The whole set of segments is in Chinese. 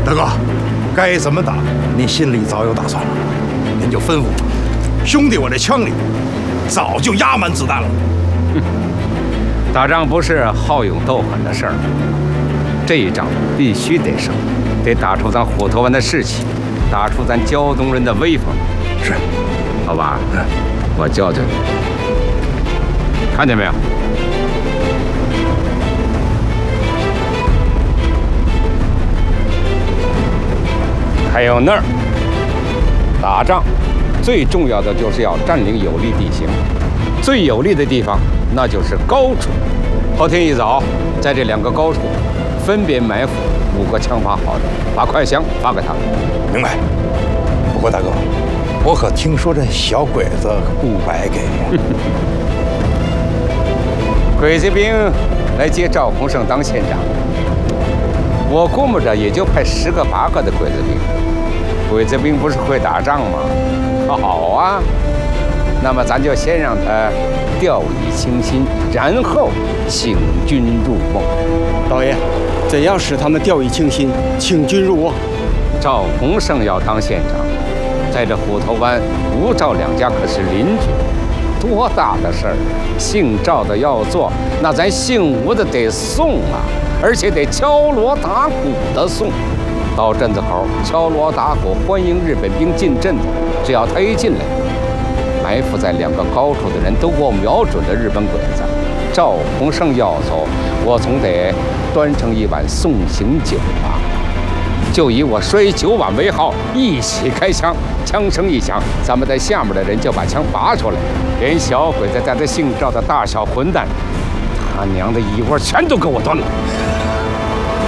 大哥，该怎么打，您心里早有打算了，您就吩咐。兄弟，我这枪里早就压满子弹了。 打仗不是好勇斗狠的事儿，这一仗必须得胜，得打出咱虎头湾的士气，打出咱胶东人的威风。 是， 好吧？我教教你，看见没有？还有那儿，打仗最重要的就是要占领有利地形，最有利的地方那就是高处。后天一早，在这2个高处分别埋伏5个枪法好的，把快枪发给他们。 明白。不过大哥，我可听说这小鬼子不白给。 鬼子兵来接赵洪胜当县长，我估摸着也就派10个8个的鬼子兵。鬼子兵不是会打仗吗？好啊，那么咱就先让他掉以轻心，然后请君入瓮。 老爷，怎样使他们掉以轻心，请君入瓮？ 赵洪胜要当县长，在这虎头湾，吴赵2家可是邻居，多大的事儿！姓赵的要做，那咱姓吴的得送啊，而且得敲锣打鼓的送。到镇子口敲锣打鼓欢迎日本兵进镇子，只要他一进来，埋伏在2个高处的人都给我瞄准了日本鬼子。赵洪胜要走，我总得端上一碗送行酒吧。就以我摔酒碗为号，一起开枪，枪声一响，咱们在下面的人就把枪拔出来，连小鬼子带着姓赵的大小混蛋，他娘的一窝全都给我端了。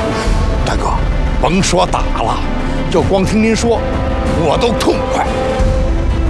大哥，甭说打了，就光听您说，我都痛快。